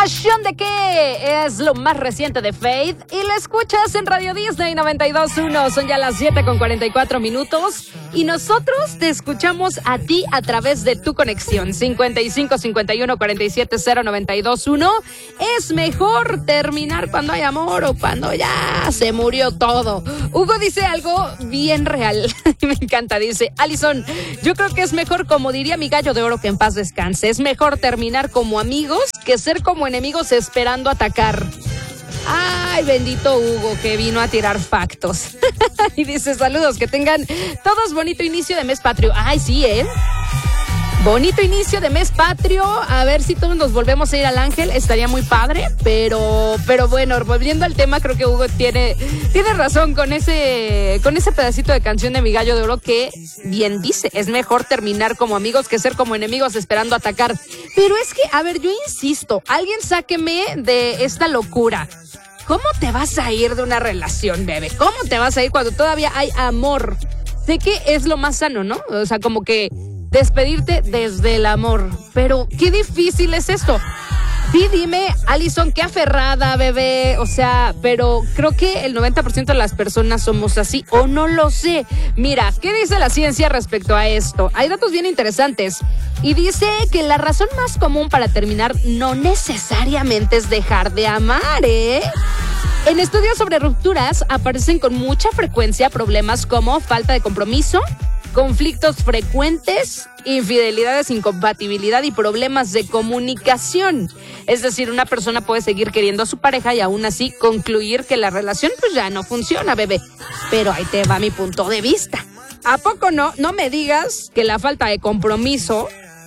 Acción de qué es lo más reciente de Faith y lo escuchas en Radio Disney 92.1. Son ya las 7:44 y nosotros te escuchamos a ti a través de tu conexión 55 51 47 092.1. Es mejor terminar cuando hay amor o cuando ya se murió todo. Hugo dice algo bien real. Me encanta, dice: Alison, yo creo que es mejor, como diría mi gallo de oro, que en paz descanse. Es mejor terminar como amigos que ser como enemigos esperando atacar. Ay, bendito Hugo, que vino a tirar factos. Y dice: saludos, que tengan todos bonito inicio de mes patrio. Ay, sí, bonito inicio de mes patrio. A ver si todos nos volvemos a ir al Ángel. Estaría muy padre, pero bueno, volviendo al tema, creo que Hugo tiene razón con ese pedacito de canción de mi gallo de oro, que bien dice: es mejor terminar como amigos que ser como enemigos esperando atacar. Pero es que, a ver, yo insisto, alguien sáqueme de esta locura. ¿Cómo te vas a ir de una relación, bebé? ¿Cómo te vas a ir cuando todavía hay amor? Sé que es lo más sano, ¿no? O sea, como que despedirte desde el amor. Pero qué difícil es esto. Sí, dime, Alison, qué aferrada, bebé. O sea, pero creo que el 90% de las personas somos así, o no lo sé. Mira, ¿qué dice la ciencia respecto a esto? Hay datos bien interesantes. Y dice que la razón más común para terminar no necesariamente es dejar de amar, En estudios sobre rupturas aparecen con mucha frecuencia problemas como falta de compromiso, conflictos frecuentes, infidelidades, incompatibilidad y problemas de comunicación. Es decir, una persona puede seguir queriendo a su pareja y aún así concluir que la relación pues ya no funciona, bebé. Pero ahí te va mi punto de vista. ¿A poco no? No me digas que la falta de compromiso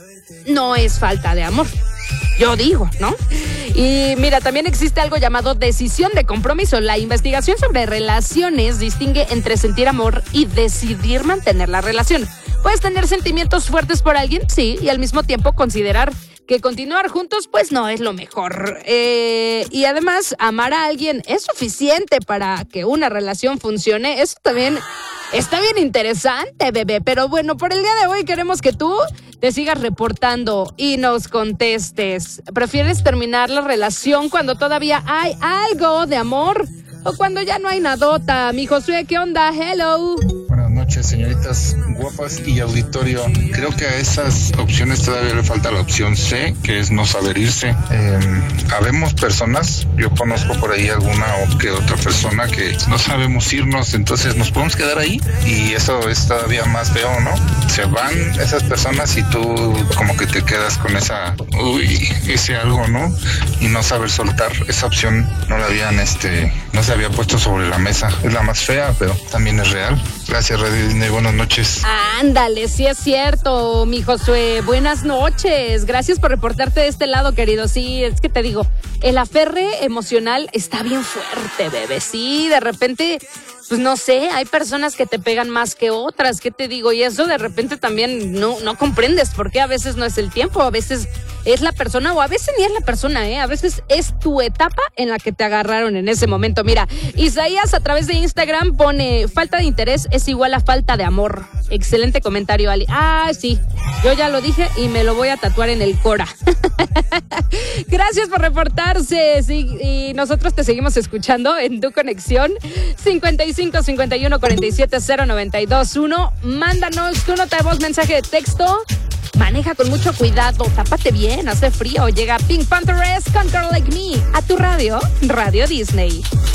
no es falta de amor. Yo digo, ¿no? Y mira, también existe algo llamado decisión de compromiso. La investigación sobre relaciones distingue entre sentir amor y decidir mantener la relación. Puedes tener sentimientos fuertes por alguien, sí, y al mismo tiempo considerar que continuar juntos pues no es lo mejor. Y además, amar a alguien es suficiente para que una relación funcione. Eso también está bien interesante, bebé. Pero bueno, por el día de hoy queremos que tú te sigas reportando y nos contestes. ¿Prefieres terminar la relación cuando todavía hay algo de amor o cuando ya no hay nadota? Mi Josué, ¿qué onda? Hello. Buenas noches, señoritas guapas y auditorio. Creo que a esas opciones todavía le falta la opción C, que es no saber irse. Habemos personas, yo conozco por ahí alguna o que otra persona que no sabemos irnos, entonces nos podemos quedar ahí y eso es todavía más feo, ¿no? Se van esas personas y tú como que te quedas con ese algo, ¿no? Y no saber soltar. Esa opción no la habían, no se había puesto sobre la mesa. Es la más fea, pero también es real. Gracias, Radio Disney. Buenas noches. Ándale, sí es cierto, mi Josué. Buenas noches. Gracias por reportarte de este lado, querido. Sí, es que te digo, el aferre emocional está bien fuerte, bebé. Sí, de repente, pues no sé, hay personas que te pegan más que otras. ¿Qué te digo? Y eso de repente también no comprendes por qué a veces no es el tiempo, a veces es la persona o a veces ni es la persona, a veces es tu etapa en la que te agarraron en ese momento. Mira, Isaías a través de Instagram pone: falta de interés es igual a falta de amor. Excelente comentario, Ali. Ah, sí, yo ya lo dije y me lo voy a tatuar en el Cora. Gracias por reportarse. Sí, y nosotros te seguimos escuchando en tu conexión 55 51 47 092.1. Mándanos tu nota de voz, mensaje de texto. Maneja con mucho cuidado, tápate bien, hace frío. Llega Pink Pantheress con Girl Like Me a tu radio, Radio Disney.